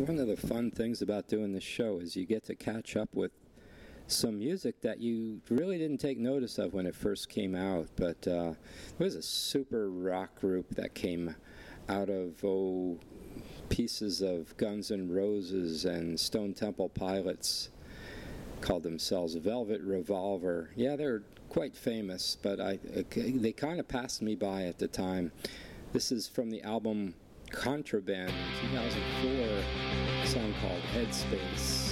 one of the fun things about doing this show is you get to catch up with some music that you really didn't take notice of when it first came out. But there was a super rock group that came out of pieces of Guns N' Roses and Stone Temple Pilots, called themselves Velvet Revolver. Yeah, they're quite famous, but they kind of passed me by at the time. This is from the album Contraband in 2004, a song called Headspace.